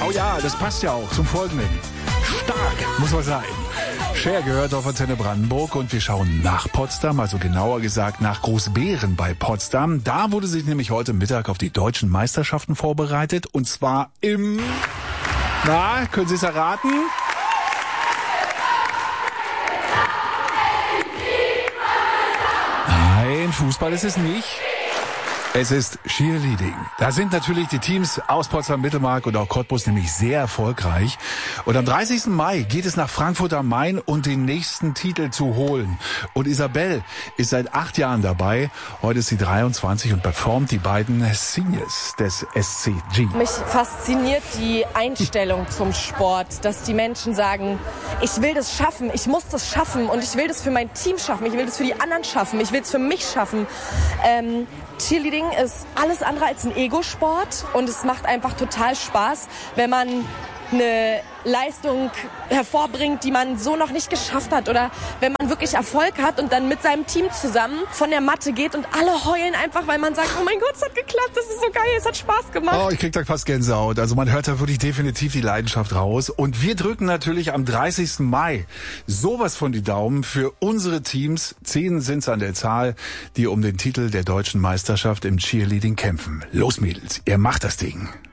Oh ja, das passt ja auch zum Folgenden. Stark, muss man sagen. Cher gehört auf Antenne Brandenburg und wir schauen nach Potsdam, also genauer gesagt nach Großbeeren bei Potsdam. Da wurde sich nämlich heute Mittag auf die deutschen Meisterschaften vorbereitet und zwar im... Na, können Sie es erraten? Nein, Fußball ist es nicht. Es ist Cheerleading. Da sind natürlich die Teams aus Potsdam, Mittelmark und auch Cottbus nämlich sehr erfolgreich. Und am 30. Mai geht es nach Frankfurt am Main und den nächsten Titel zu holen. Und Isabel ist seit 8 Jahren dabei. Heute ist sie 23 und performt die beiden Seniors des SCG. Mich fasziniert die Einstellung zum Sport, dass die Menschen sagen, ich will das schaffen, ich muss das schaffen und ich will das für mein Team schaffen, ich will das für die anderen schaffen, ich will es für mich schaffen. Cheerleading ist alles andere als ein Ego-Sport und es macht einfach total Spaß, wenn man eine Leistung hervorbringt, die man so noch nicht geschafft hat oder wenn man wirklich Erfolg hat und dann mit seinem Team zusammen von der Matte geht und alle heulen einfach, weil man sagt, oh mein Gott, es hat geklappt, das ist so geil, es hat Spaß gemacht. Oh, ich krieg da fast Gänsehaut. Also man hört da wirklich definitiv die Leidenschaft raus und wir drücken natürlich am 30. Mai sowas von die Daumen für unsere Teams. 10 sind's an der Zahl, die um den Titel der deutschen Meisterschaft im Cheerleading kämpfen. Los Mädels, ihr macht das Ding.